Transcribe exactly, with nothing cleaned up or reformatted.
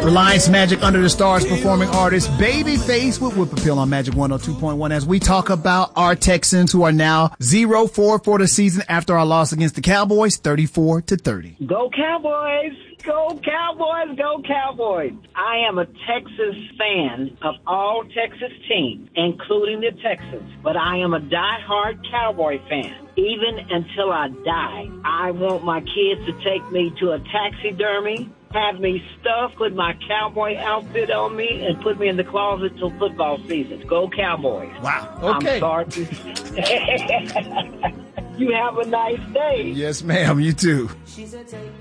Reliance Magic Under the Stars performing artist Babyface with Whip Appeal on Magic one oh two point one as we talk about our Texans who are now zero four for the season after our loss against the Cowboys, thirty-four to thirty. Go Cowboys! Go Cowboys! Go Cowboys! I am a Texas fan of all Texas teams, including the Texans, but I am a diehard Cowboy fan. Even until I die, I want my kids to take me to a taxidermy, have me stuffed, put my cowboy outfit on me, and put me in the closet till football season. Go Cowboys. Wow. Okay. I'm sorry. You have a nice day. Yes, ma'am. You too.